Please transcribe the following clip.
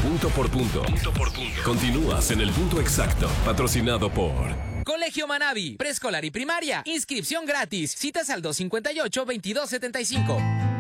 punto por punto. Continúas en el punto exacto, patrocinado por Colegio Manabi, preescolar y primaria, inscripción gratis, citas al 258-2275.